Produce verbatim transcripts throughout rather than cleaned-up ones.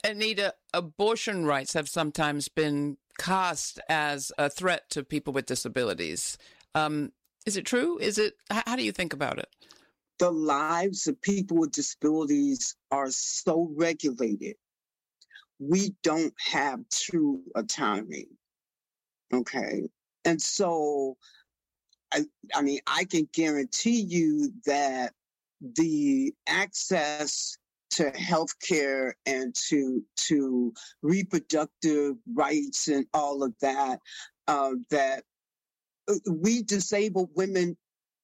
Anita, abortion rights have sometimes been cast as a threat to people with disabilities. Um, is it true? Is it? How do you think about it? The lives of people with disabilities are so regulated. We don't have true autonomy. Okay. And so, I, I mean, I can guarantee you that the access to healthcare and to to reproductive rights and all of that, uh, that we disabled women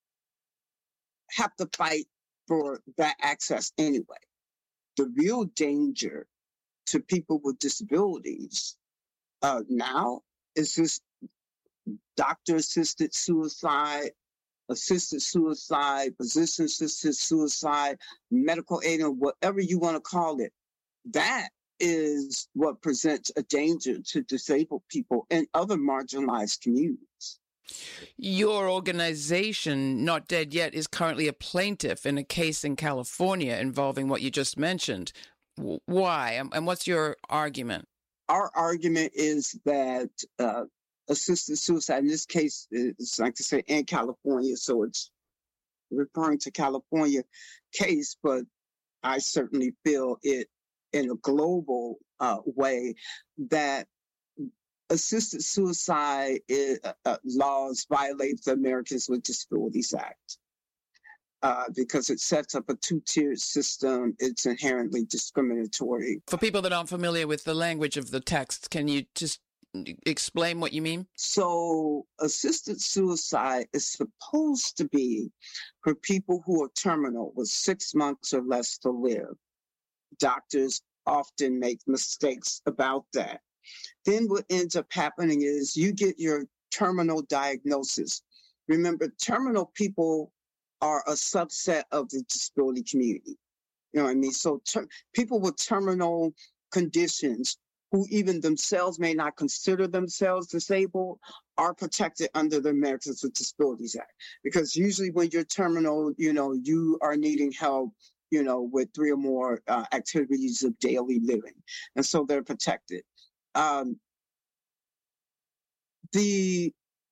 have to fight for that access anyway. The real danger to people with disabilities uh, now is this doctor-assisted suicide, assisted suicide, physician-assisted suicide, medical aid, or whatever you want to call it. That is what presents a danger to disabled people and other marginalized communities. Your organization, Not Dead Yet, is currently a plaintiff in a case in California involving what you just mentioned. Why? And what's your argument? Our argument is that uh, assisted suicide, in this case, it's like to say in California, so it's referring to California case, but I certainly feel it in a global uh, way that assisted suicide is, uh, laws violate the Americans with Disabilities Act uh, because it sets up a two-tiered system. It's inherently discriminatory. For people that aren't familiar with the language of the text, can you just explain what you mean? So assisted suicide is supposed to be for people who are terminal with six months or less to live. Doctors often make mistakes about that. Then what ends up happening is you get your terminal diagnosis. Remember, terminal people are a subset of the disability community. You know what I mean? So ter- people with terminal conditions who even themselves may not consider themselves disabled are protected under the Americans with Disabilities Act. Because usually when you're terminal, you know, you are needing help, you know, with three or more uh, activities of daily living. And so they're protected. Um, the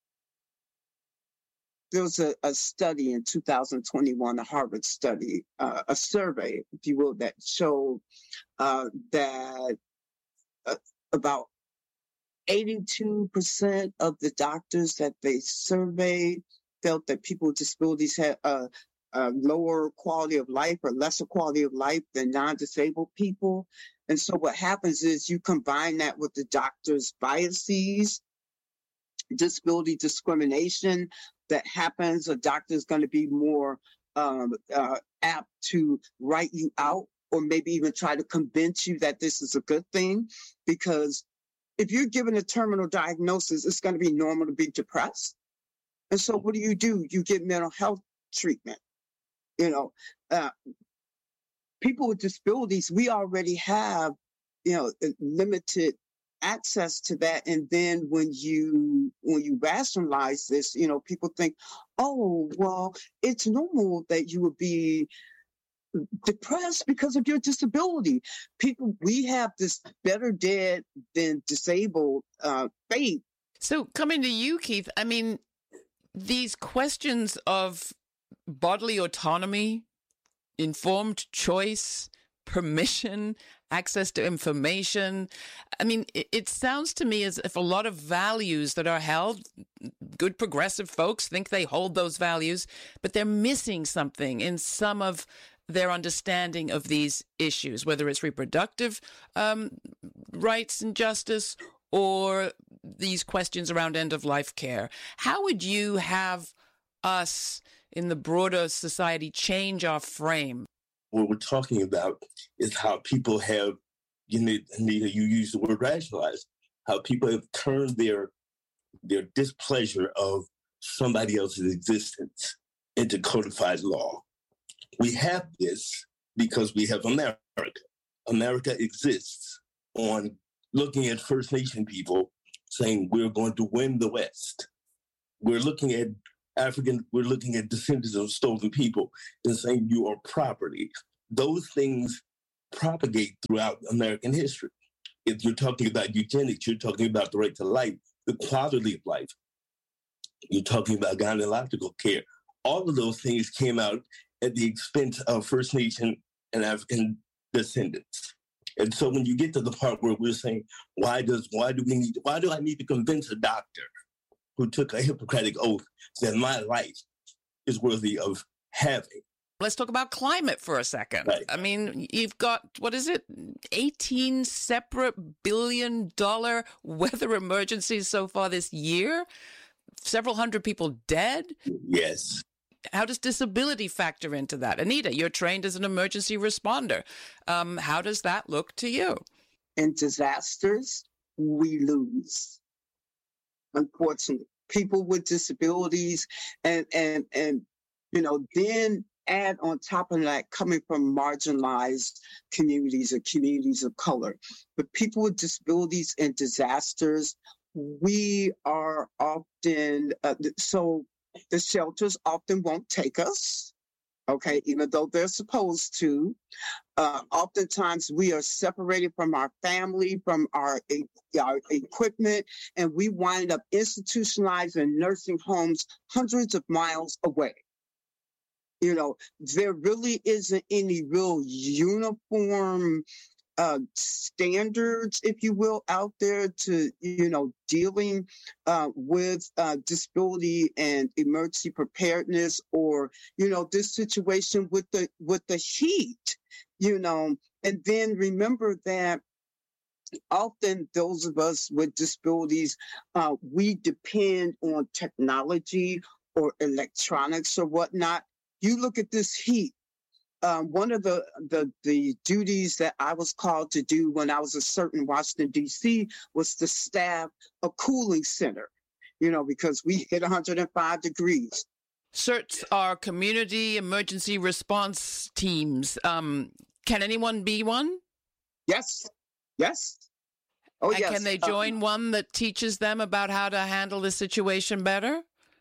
there was a, a study in two thousand twenty-one, a Harvard study, uh, a survey, if you will, that showed uh, that uh, about eighty-two percent of the doctors that they surveyed felt that people with disabilities had a, a lower quality of life or lesser quality of life than non-disabled people. And so what happens is you combine that with the doctor's biases, disability discrimination that happens. A doctor is going to be more um, uh, apt to write you out or maybe even try to convince you that this is a good thing. Because if you're given a terminal diagnosis, it's going to be normal to be depressed. And so what do you do? You get mental health treatment. You know, uh, people with disabilities, we already have, you know, limited access to that. And then when you, when you rationalize this, you know, people think, oh, well, it's normal that you would be depressed because of your disability. People, we have this better dead than disabled uh, fate. So coming to you, Keith, I mean, these questions of bodily autonomy, informed choice, permission, access to information. I mean, it, it sounds to me as if a lot of values that are held, good progressive folks think they hold those values, but they're missing something in some of their understanding of these issues, whether it's reproductive um, rights and justice or these questions around end-of-life care. How would you have us in the broader society change our frame? What we're talking about is how people have, you know, you use the word rationalize, how people have turned their their displeasure of somebody else's existence into codified law. We have this because we have America. America exists on looking at First Nation people saying we're going to win the West. We're looking at African, we're looking at descendants of stolen people and saying you are property. Those things propagate throughout American history. If you're talking about eugenics, you're talking about the right to life, the quality of life. You're talking about gynecological care. All of those things came out at the expense of First Nation and African descendants. And so when you get to the part where we're saying, why does why do we need why do I need to convince a doctor who took a Hippocratic oath that my life is worthy of having? Let's talk about climate for a second. Right. I mean, you've got, what is it, eighteen separate billion dollar weather emergencies so far this year? Several hundred people dead? Yes. How does disability factor into that? Anita, you're trained as an emergency responder. Um, how does that look to you? In disasters, we lose. Unfortunately, people with disabilities and, and, and, you know, then add on top of that coming from marginalized communities or communities of color. But people with disabilities and disasters, we are often, uh, so the shelters often won't take us, okay, even though they're supposed to. Uh, oftentimes we are separated from our family, from our, our equipment, and we wind up institutionalized in nursing homes hundreds of miles away. You know, there really isn't any real uniform uh, standards, if you will, out there to, you know, dealing uh, with uh, disability and emergency preparedness, or, you know, this situation with the with the heat, you know. And then remember that often those of us with disabilities, uh, we depend on technology or electronics or whatnot. You look at this heat. Um, one of the, the the duties that I was called to do when I was a cert in Washington, D C was to staff a cooling center, you know, because we hit one hundred five degrees. CERTs are community emergency response teams. Um, can anyone be one? Yes. Yes. Oh, and yes. Can they join um, one that teaches them about how to handle the situation better?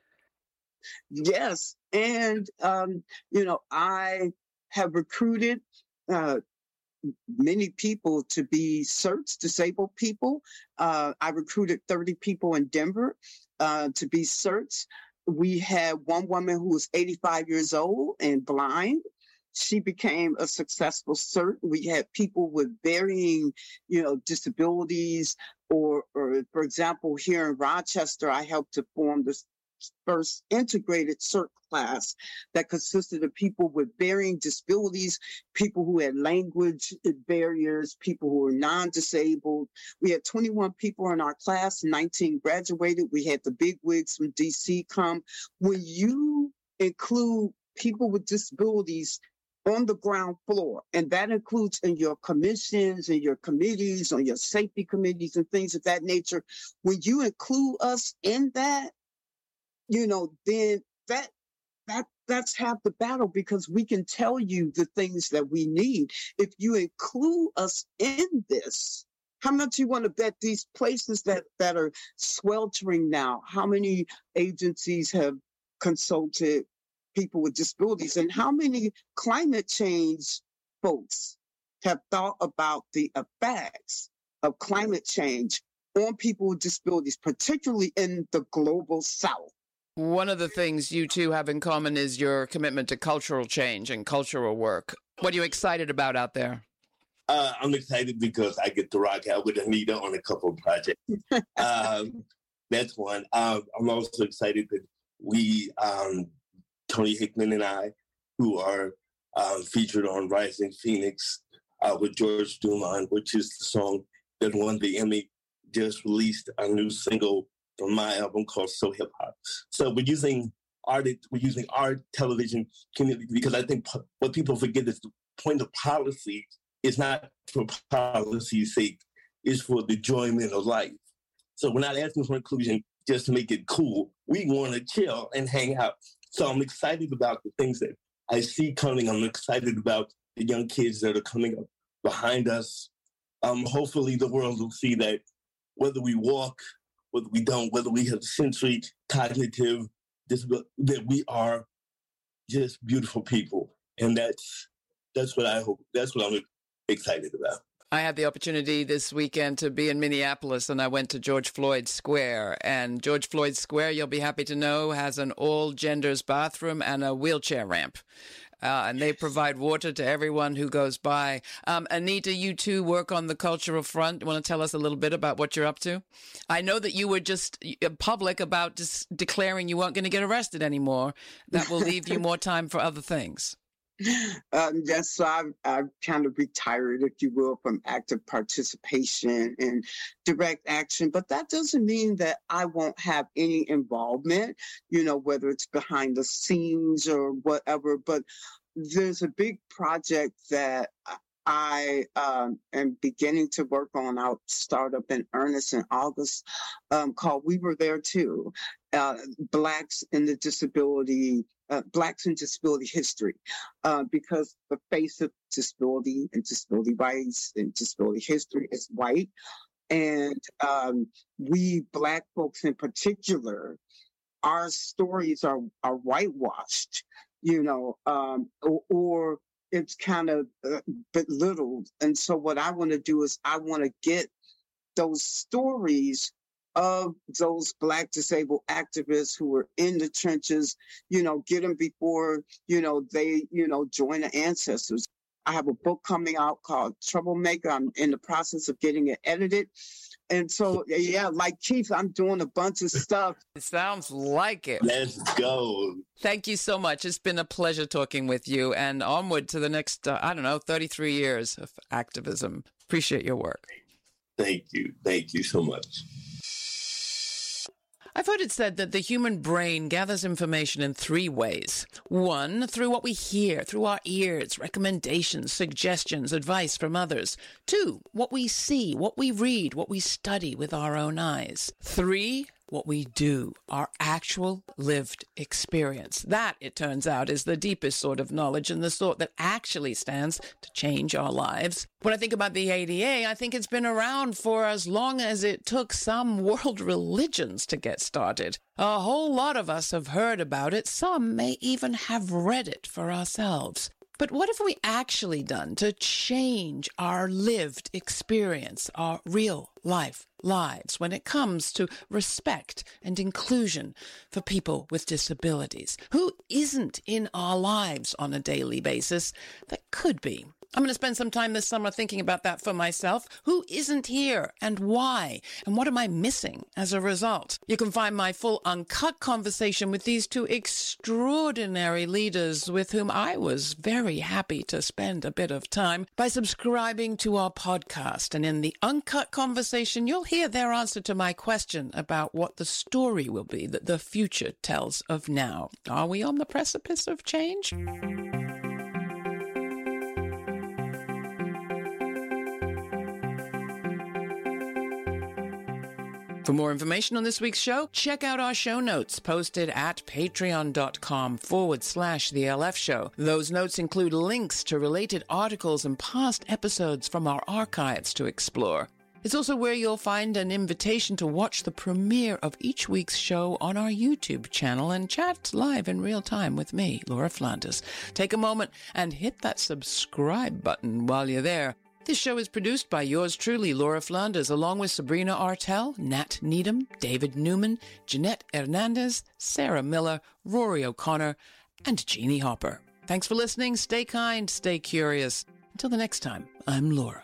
Yes. And, um, you know, I have recruited uh, many people to be CERTs, disabled people. Uh, I recruited thirty people in Denver uh, to be CERTs. We had one woman who was eighty-five years old and blind. She became a successful CERT. We had people with varying, you know, disabilities, or, or for example, here in Rochester, I helped to form this first integrated CERT class that consisted of people with varying disabilities, people who had language barriers, people who were non-disabled. We had twenty-one people in our class, nineteen graduated. We had the big wigs from D C come. When you include people with disabilities on the ground floor, and that includes in your commissions and your committees, on your safety committees and things of that nature, when you include us in that, you know, then that that that's half the battle, because we can tell you the things that we need. If you include us in this, how much you want to bet these places that, that are sweltering now, how many agencies have consulted people with disabilities, and how many climate change folks have thought about the effects of climate change on people with disabilities, particularly in the global South? One of the things you two have in common is your commitment to cultural change and cultural work. What are you excited about out there? Uh, I'm excited because I get to rock out with Anita on a couple of projects. um, that's one. Um, I'm also excited that we, um, Tony Hickman and I, who are um, featured on Rising Phoenix uh, with George Dumont, which is the song that won the Emmy, just released a new single from my album called So Hip Hop. So we're using art, we're using art, television, community, because I think p- what people forget is the point of policy is not for policy's sake, it's for the enjoyment of life. So we're not asking for inclusion just to make it cool. We want to chill and hang out. So I'm excited about the things that I see coming. I'm excited about the young kids that are coming up behind us. Um, hopefully the world will see that whether we walk, whether we don't, whether we have sensory, cognitive disability, that we are just beautiful people. And that's that's what I hope, that's what I'm excited about. I had the opportunity this weekend to be in Minneapolis, and I went to George Floyd Square. And George Floyd Square, you'll be happy to know, has an all-genders bathroom and a wheelchair ramp. Uh, and they provide water to everyone who goes by. Um, Anita, you too work on the cultural front. You want to tell us a little bit about what you're up to? I know that you were just public about just declaring you weren't going to get arrested anymore. That will leave you more time for other things. Um, yes, so I've, I've kind of retired, if you will, from active participation and direct action, but that doesn't mean that I won't have any involvement, you know, whether it's behind the scenes or whatever, but there's a big project that I um, am beginning to work on. I'll start up in earnest in August, um, called We Were There Too, uh, Blacks in the Disability Uh, Blacks in Disability History, uh, because the face of disability and disability rights and disability history is white. And um, we Black folks in particular, our stories are, are whitewashed, you know, um, or, or it's kind of uh, belittled. And so what I want to do is I want to get those stories of those Black disabled activists who were in the trenches, you know, get them before, you know, they, you know, join the ancestors. I have a book coming out called Troublemaker. I'm in the process of getting it edited. And so, yeah, like Keith, I'm doing a bunch of stuff. It sounds like it. Let's go. Thank you so much. It's been a pleasure talking with you, and onward to the next, uh, I don't know, thirty-three years of activism. Appreciate your work. Thank you. Thank you so much. I've heard it said that the human brain gathers information in three ways. One, through what we hear, through our ears, recommendations, suggestions, advice from others. Two, what we see, what we read, what we study with our own eyes. Three, what we do, our actual lived experience. That, it turns out, is the deepest sort of knowledge and the sort that actually stands to change our lives. When I think about the A D A, I think it's been around for as long as it took some world religions to get started. A whole lot of us have heard about it. Some may even have read it for ourselves. But what have we actually done to change our lived experience, our real life lives, when it comes to respect and inclusion for people with disabilities? Who isn't in our lives on a daily basis that could be? I'm going to spend some time this summer thinking about that for myself. Who isn't here and why? And what am I missing as a result? You can find my full uncut conversation with these two extraordinary leaders with whom I was very happy to spend a bit of time by subscribing to our podcast. And in the uncut conversation, you'll hear their answer to my question about what the story will be that the future tells of now. Are we on the precipice of change? For more information on this week's show, check out our show notes posted at patreon.com forward slash the LF show. Those notes include links to related articles and past episodes from our archives to explore. It's also where you'll find an invitation to watch the premiere of each week's show on our YouTube channel and chat live in real time with me, Laura Flanders. Take a moment and hit that subscribe button while you're there. This show is produced by yours truly, Laura Flanders, along with Sabrina Artel, Nat Needham, David Newman, Jeanette Hernandez, Sarah Miller, Rory O'Connor, and Jeannie Hopper. Thanks for listening. Stay kind, stay curious. Until the next time, I'm Laura.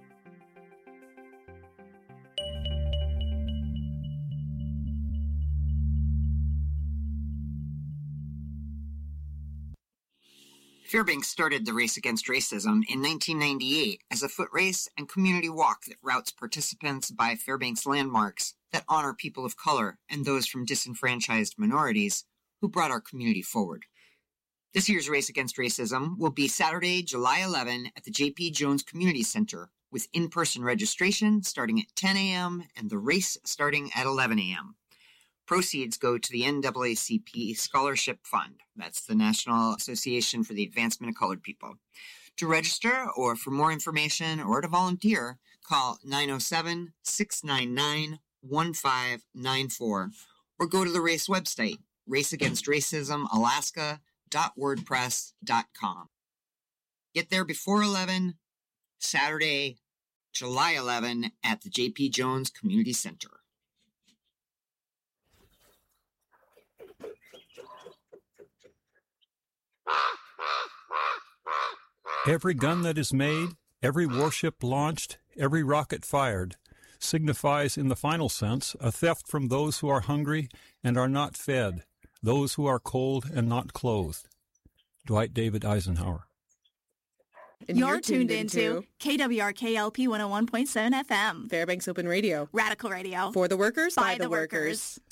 Fairbanks started the Race Against Racism in nineteen ninety-eight as a foot race and community walk that routes participants by Fairbanks landmarks that honor people of color and those from disenfranchised minorities who brought our community forward. This year's Race Against Racism will be Saturday, July eleventh at the J P. Jones Community Center, with in-person registration starting at ten a.m. and the race starting at eleven a.m. Proceeds go to the N double A C P Scholarship Fund. That's the National Association for the Advancement of Colored People. To register or for more information or to volunteer, call nine oh seven, six nine nine, one five nine four or go to the race website, race against racism alaska dot wordpress dot com. Get there before eleven, Saturday, July eleventh at the J P. Jones Community Center. Every gun that is made, every warship launched, every rocket fired, signifies in the final sense a theft from those who are hungry and are not fed, those who are cold and not clothed. Dwight David Eisenhower. And you're, you're tuned, tuned into, into K W R K L P one oh one point seven F M. Fairbanks Open Radio. Radical Radio. For the workers, by, by the, the workers. workers.